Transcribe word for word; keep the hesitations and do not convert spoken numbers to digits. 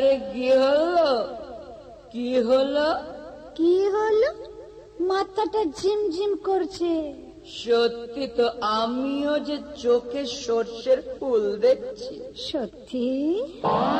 কি হলো কি হলো কি হলো? মাথাটা ঝিমঝিম করছে। সত্যি তো, আমিও যে চোখে সর্ষের ফুল দেখছি। সত্যি?